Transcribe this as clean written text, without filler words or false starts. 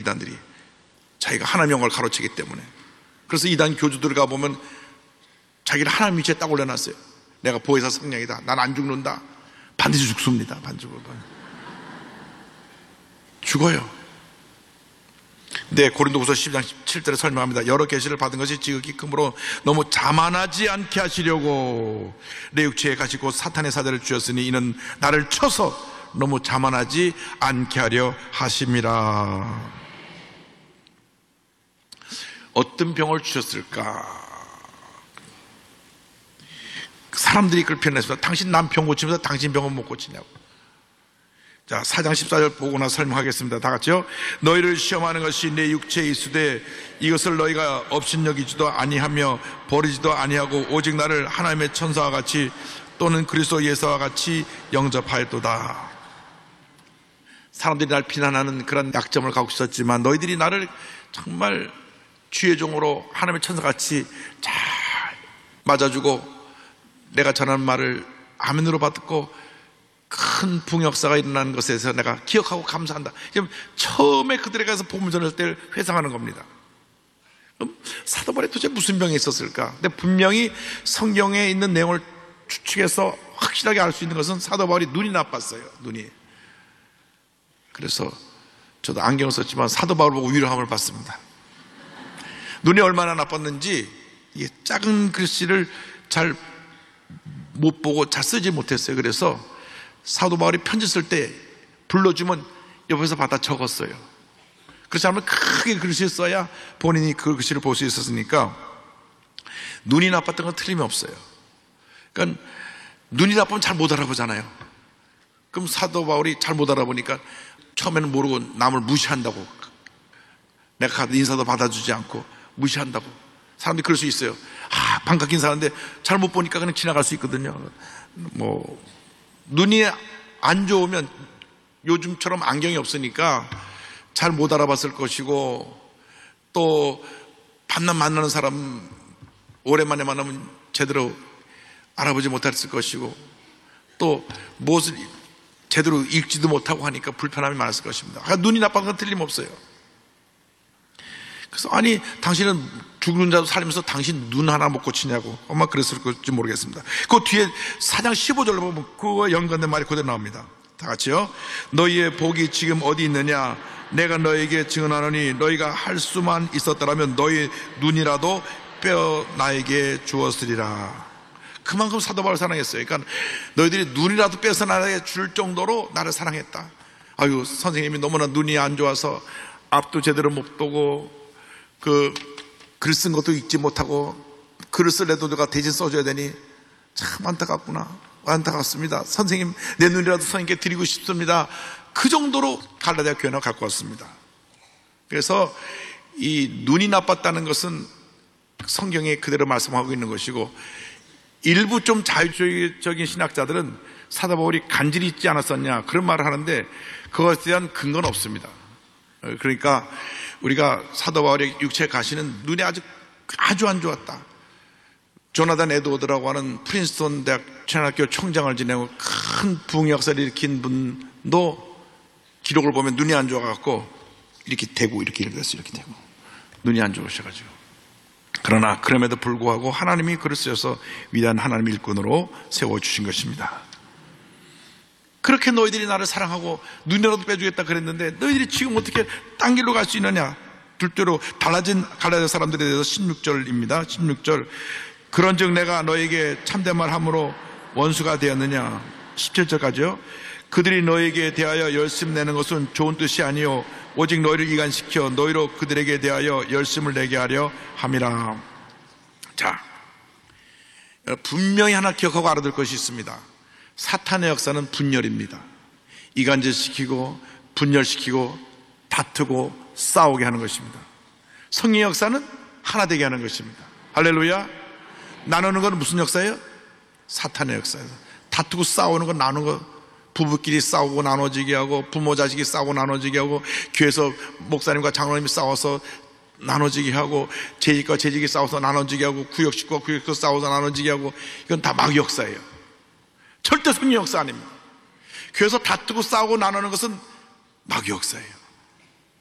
이단들이 자기가 하나님 영광을 가로채기 때문에. 그래서 이단 교주들 가보면 자기를 하나님 위치에 딱 올려놨어요. 내가 보혜사 성령이다, 난 안 죽는다. 반드시 죽습니다. 반드시 죽어요. 네, 고린도후서 12장 17절에 설명합니다. 여러 계시를 받은 것이 지극히 크므로 너무 자만하지 않게 하시려고 내 육체에 가시고 사탄의 사자를 주셨으니 이는 나를 쳐서 너무 자만하지 않게 하려 하심이라. 어떤 병을 주셨을까? 사람들이 그걸 표현했습니다. 당신 남 병 고치면서 당신 병은 못 고치냐고. 자, 4장 14절 보고 나서 설명하겠습니다. 다 같이요. 너희를 시험하는 것이 내 육체에 있으되 이것을 너희가 업신여기지도 아니하며 버리지도 아니하고 오직 나를 하나님의 천사와 같이 또는 그리스도 예수와 같이 영접하였도다. 사람들이 날 비난하는 그런 약점을 갖고 있었지만 너희들이 나를 정말 주의 종으로 하나님의 천사같이 잘 맞아주고 내가 전하는 말을 아멘으로 받고 큰 부흥역사가 일어나는 것에 대해서 내가 기억하고 감사한다. 지금 처음에 그들에게 가서 복음 전할 때를 회상하는 겁니다. 그럼 사도 바울이 도대체 무슨 병이 있었을까? 근데 분명히 성경에 있는 내용을 추측해서 확실하게 알 수 있는 것은 사도 바울이 눈이 나빴어요. 눈이. 그래서 저도 안경을 썼지만 사도 바울 보고 위로함을 받습니다. 눈이 얼마나 나빴는지 이게 작은 글씨를 잘 못 보고 잘 쓰지 못했어요. 그래서 사도 바울이 편지 쓸 때 불러주면 옆에서 받아 적었어요. 그렇지 않으면 크게 글씨를 써야 본인이 그 글씨를 볼 수 있었으니까 눈이 나빴던 건 틀림이 없어요. 그러니까 눈이 나쁘면 잘 못 알아보잖아요. 그럼 사도 바울이 잘 못 알아보니까 처음에는 모르고 남을 무시한다고, 내가 가도 인사도 받아주지 않고 무시한다고. 사람들이 그럴 수 있어요. 반갑게 인사하는데 잘 못 보니까 그냥 지나갈 수 있거든요. 눈이 안 좋으면 요즘처럼 안경이 없으니까 잘 못 알아봤을 것이고, 또 밤낮 만나는 사람 오랜만에 만나면 제대로 알아보지 못했을 것이고, 또 무엇을 제대로 읽지도 못하고 하니까 불편함이 많았을 것입니다. 그러니까 눈이 나쁜 건 틀림없어요. 그래서 아니 당신은 죽는 자도 살면서 당신 눈 하나 못 고치냐고 아마 그랬을지 모르겠습니다. 그 뒤에 4장 15절로 보면 그와 연관된 말이 그대로 나옵니다. 다 같이요. 너희의 복이 지금 어디 있느냐? 내가 너에게 증언하노니 너희가 할 수만 있었더라면 너희 눈이라도 빼어 나에게 주었으리라. 그만큼 사도 바울을 사랑했어요. 그러니까 너희들이 눈이라도 빼서 나에게 줄 정도로 나를 사랑했다. 아유, 선생님이 너무나 눈이 안 좋아서 앞도 제대로 못 보고 글 쓴 것도 읽지 못하고 글을 쓸래도 누가 대신 써줘야 되니 참 안타깝구나. 안타깝습니다. 선생님 내 눈이라도 선생님께 드리고 싶습니다. 그 정도로 갈라디아 교회는 갖고 왔습니다. 그래서 이 눈이 나빴다는 것은 성경에 그대로 말씀하고 있는 것이고, 일부 좀 자유적인 신학자들은 사도 바울이 간질이 있지 않았었냐 그런 말을 하는데 그것에 대한 근거는 없습니다. 그러니까 우리가 사도 바울의 육체에 가시는 눈이 아주 안 좋았다. 조나단 에드워드라고 하는 프린스턴 대학 천학교 총장을 지내고 큰 부흥 역사를 일으킨 분도 기록을 보면 눈이 안 좋아갖고 이렇게 대고 이렇게 읽었어요. 이렇게 대고 눈이 안 좋으셔가지고. 그러나 그럼에도 불구하고 하나님이 그를 쓰셔서 위대한 하나님의 일꾼으로 세워주신 것입니다. 그렇게 너희들이 나를 사랑하고 눈이라도 빼주겠다 그랬는데 너희들이 지금 어떻게 딴 길로 갈 수 있느냐? 둘째로 달라진 갈라디아 사람들에 대해서 16절입니다. 16절. 그런즉 내가 너에게 참된 말 함으로 원수가 되었느냐? 17절까지요. 그들이 너에게 대하여 열심 내는 것은 좋은 뜻이 아니요 오직 너희를 이간시켜 너희로 그들에게 대하여 열심을 내게 하려 함이라. 자, 분명히 하나 기억하고 알아둘 것이 있습니다. 사탄의 역사는 분열입니다. 이간질시키고 분열시키고 다투고 싸우게 하는 것입니다. 성령의 역사는 하나 되게 하는 것입니다. 할렐루야. 나누는 건 무슨 역사예요? 사탄의 역사예요. 다투고 싸우는 건 나누는 거. 부부끼리 싸우고 나눠지게 하고 부모 자식이 싸우고 나눠지게 하고 교회에서 목사님과 장로님이 싸워서 나눠지게 하고 재직과 재직이 싸워서 나눠지게 하고 구역식과 구역식 싸워서 나눠지게 하고, 이건 다 마귀 역사예요. 절대 성령 역사 아닙니다. 교회에서 다투고 싸우고 나누는 것은 마귀 역사예요.